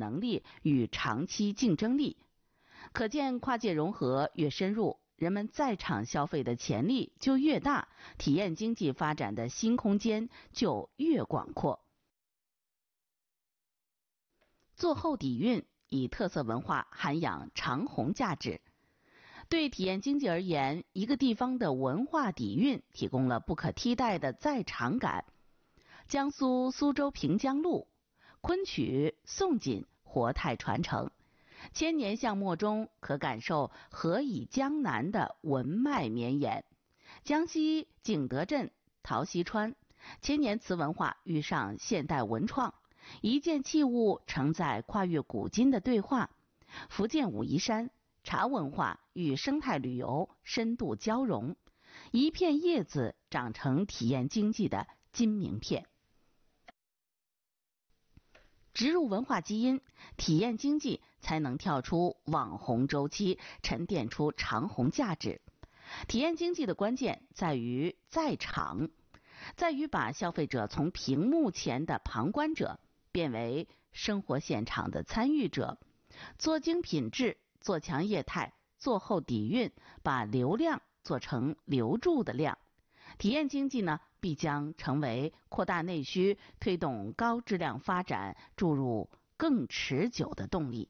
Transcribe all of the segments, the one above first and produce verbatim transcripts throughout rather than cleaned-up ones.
能力与长期竞争力。可见跨界融合越深入，人们在场消费的潜力就越大，体验经济发展的新空间就越广阔。做后底蕴，以特色文化涵养长虹价值。对体验经济而言，一个地方的文化底蕴提供了不可替代的在场感。江苏苏州平江路，昆曲、宋锦活态传承，千年巷陌中可感受何以江南的文脉绵延。江西景德镇陶溪川，千年瓷文化遇上现代文创，一件器物承载跨越古今的对话。福建武夷山，茶文化与生态旅游深度交融，一片叶子长成体验经济的金名片。植入文化基因，体验经济才能跳出网红周期，沉淀出长虹价值。体验经济的关键在于在场，在于把消费者从屏幕前的旁观者变为生活现场的参与者，做精品质，做强业态，做后底蕴，把流量做成留住的量。体验经济呢，必将成为扩大内需、推动高质量发展、注入更持久的动力。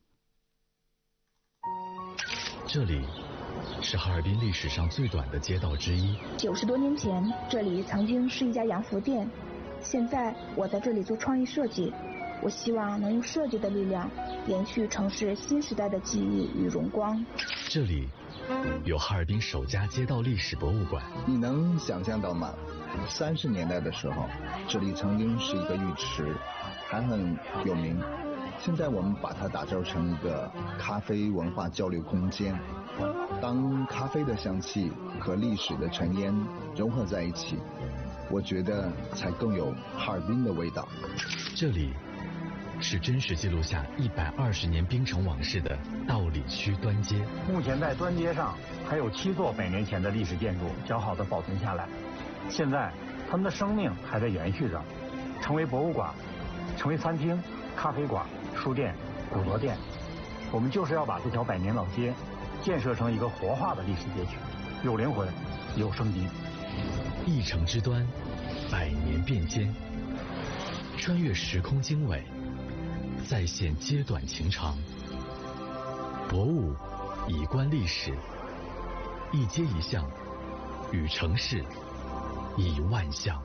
这里是哈尔滨历史上最短的街道之一。 九十多年前，这里曾经是一家洋服店，现在我在这里做创意设计。我希望能用设计的力量延续城市新时代的记忆与荣光。 这里有哈尔滨首家街道历史博物馆。 你能想象到吗？三十年代的时候，这里曾经是一个浴池，还很有名。现在我们把它打造成一个咖啡文化交流空间。当咖啡的香气和历史的尘烟融合在一起，我觉得才更有哈尔滨的味道。 这里是真实记录下一百二十年冰城往事的道里区端街。 目前在端街上还有七座百年前的历史建筑较好的保存下来，现在他们的生命还在延续着，成为博物馆，成为餐厅、咖啡馆、书店、古着店。我们就是要把这条百年老街建设成一个活化的历史街区，有灵魂，有生机。 一城之端，百年变迁，穿越时空经纬，再现街短情长。博物以观历史，一街一巷与城市以万象。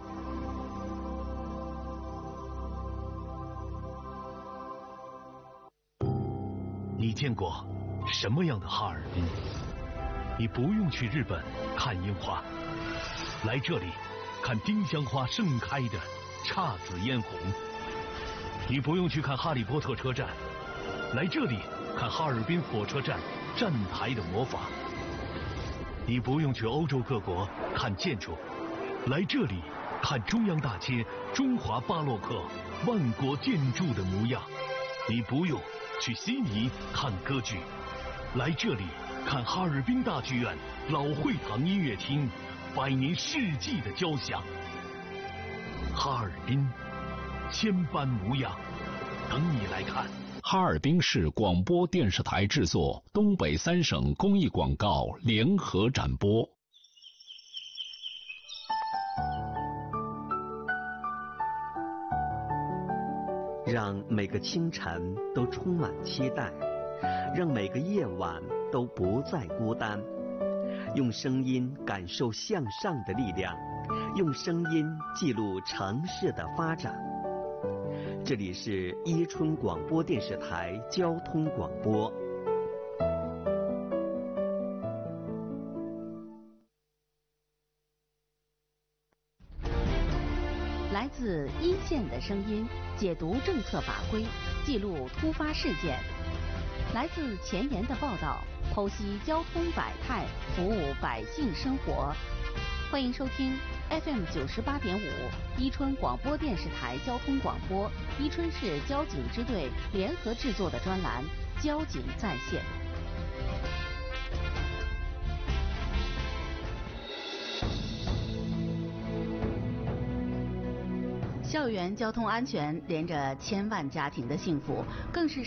你见过什么样的哈尔滨？你不用去日本看樱花，来这里看丁香花盛开的姹紫嫣红。你不用去看哈利波特车站，来这里看哈尔滨火车站站台的魔法。你不用去欧洲各国看建筑，来这里看中央大街中华巴洛克万国建筑的模样。你不用去悉尼看歌剧，来这里看哈尔滨大剧院老会堂音乐厅百年世纪的交响。哈尔滨千般模样，等你来看。 哈尔滨市广播电视台制作，东北三省公益广告联合展播。 让每个清晨都充满期待，让每个夜晚都不再孤单。用声音感受向上的力量，用声音记录城市的发展。这里是伊春广播电视台交通广播。 来自一线的声音，解读政策法规，记录突发事件；来自前沿的报道，剖析交通百态，服务百姓生活。欢迎收听 F M 九十八点五伊春广播电视台交通广播，伊春市交警支队联合制作的专栏《交警在线》。校园交通安全连着千万家庭的幸福，更是